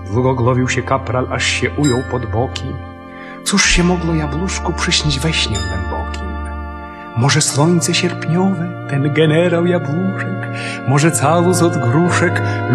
Długogłowił się kapral, aż się ujął pod boki. Cóż się mogło jabłuszku przyśnić we śnie głębokim? Może słońce sierpniowe, ten generał jabłuszek, może całus od gruszek